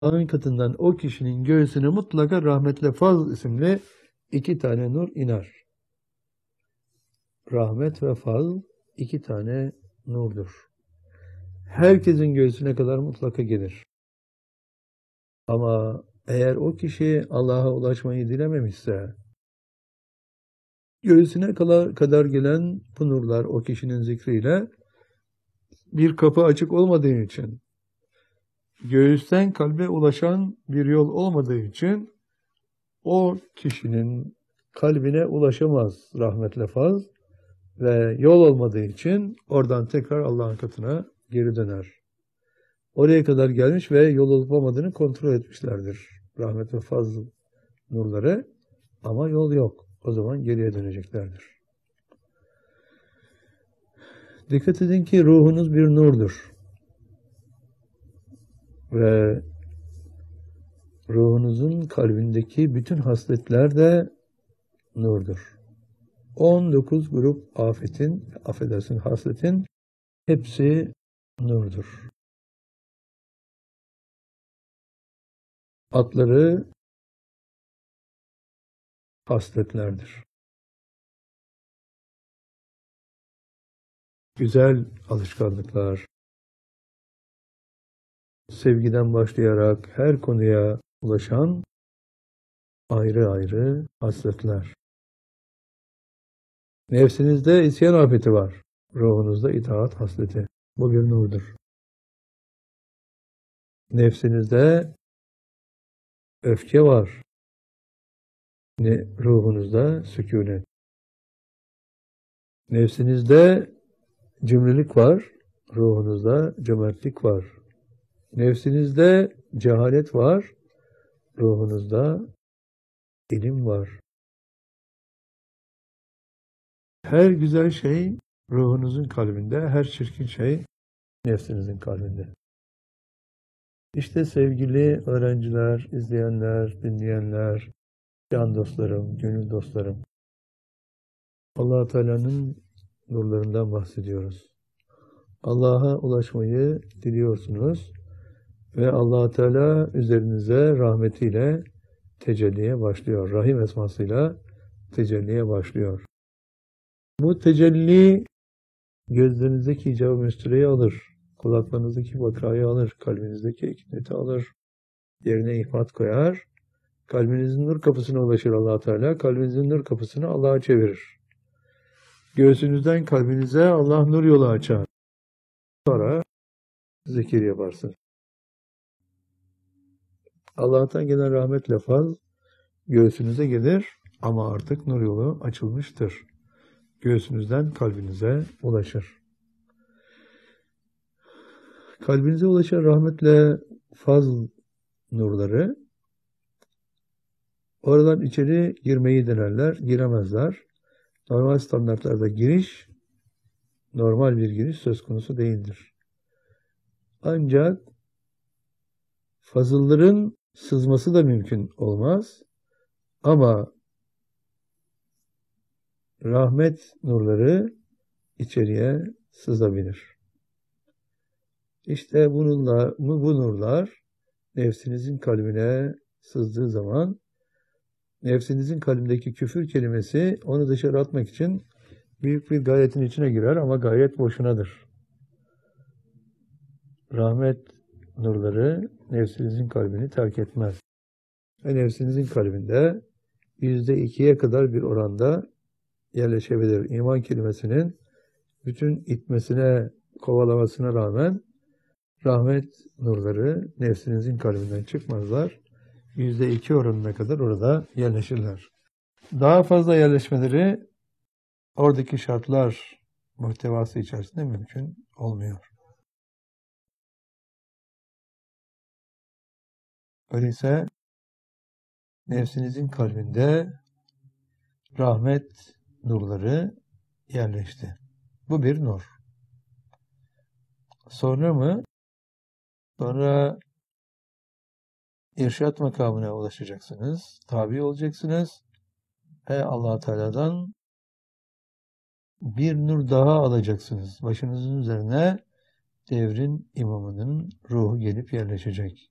Allah'ın katından o kişinin göğsüne mutlaka rahmetle fazl isimli 2 tane nur iner. Rahmet ve fazl 2 tane nurdur. Herkesin göğsüne kadar mutlaka gelir. Ama eğer o kişi Allah'a ulaşmayı dilememişse, göğsüne kadar gelen bu nurlar o kişinin zikriyle bir kapı açık olmadığı için, göğüsten kalbe ulaşan bir yol olmadığı için o kişinin kalbine ulaşamaz rahmetle fazl ve yol olmadığı için oradan tekrar Allah'ın katına geri döner. Oraya kadar gelmiş ve yol olup olmadığını kontrol etmişlerdir rahmet ve fazl nurları ama yol yok. O zaman geriye döneceklerdir. Dikkat edin ki ruhunuz bir nurdur. Ve ruhunuzun kalbindeki bütün hasletler de nurdur. 19 grup hasletin hepsi nurdur. Adları hasletlerdir. Güzel alışkanlıklar, sevgiden başlayarak her konuya ulaşan ayrı ayrı hasletler. Nefsinizde isyan afeti var. Ruhunuzda itaat hasleti. Bu bir nurdur. Nefsinizde öfke var. Ruhunuzda sükûnet. Nefsinizde cimrilik var. Ruhunuzda cömertlik var. Nefsinizde cehalet var. Ruhunuzda ilim var. Her güzel şey ruhunuzun kalbinde, her çirkin şey nefsinizin kalbinde. İşte sevgili öğrenciler, izleyenler, dinleyenler, can dostlarım, gönül dostlarım. Allah-u Teala'nın nurlarından bahsediyoruz. Allah'a ulaşmayı diliyorsunuz ve Allah-u Teala üzerinize rahmetiyle tecelliye başlıyor. Rahim esmasıyla tecelliye başlıyor. Bu tecelli gözlerinizdeki icab-ı müstüreyi alır, kulaklarınızdaki vakayı alır, kalbinizdeki hikmeti alır, yerine ifat koyar, kalbinizin nur kapısına ulaşır Allah-u Teala, kalbinizin nur kapısını Allah'a çevirir. Göğsünüzden kalbinize Allah nur yolu açar. Sonra zikir yaparsın. Allah'tan gelen rahmetle fazl göğsünüze gelir ama artık nur yolu açılmıştır. Göğsünüzden kalbinize ulaşır. Kalbinize ulaşan rahmetle fazl nurları oradan içeri girmeyi denerler, giremezler. Normal standartlarda normal bir giriş söz konusu değildir. Ancak fazılların sızması da mümkün olmaz. Ama rahmet nurları içeriye sızabilir. İşte bu nurlar nefsinizin kalbine sızdığı zaman nefsinizin kalbindeki küfür kelimesi onu dışarı atmak için büyük bir gayretin içine girer ama gayret boşunadır. Rahmet nurları nefsinizin kalbini terk etmez. Ve nefsinizin kalbinde %2'ye kadar bir oranda yerleşebilir. İman kelimesinin bütün itmesine, kovalamasına rağmen rahmet nurları nefsinizin kalbinden çıkmazlar. %2 oranına kadar orada yerleşirler. Daha fazla yerleşmeleri oradaki şartlar muhtevası içerisinde mümkün olmuyor. Öyleyse nefsinizin kalbinde rahmet nurları yerleşti. Bu bir nur. Sonra irşat makamına ulaşacaksınız. Tabi olacaksınız. Ve Allah-u Teala'dan bir nur daha alacaksınız. Başınızın üzerine devrin imamının ruhu gelip yerleşecek.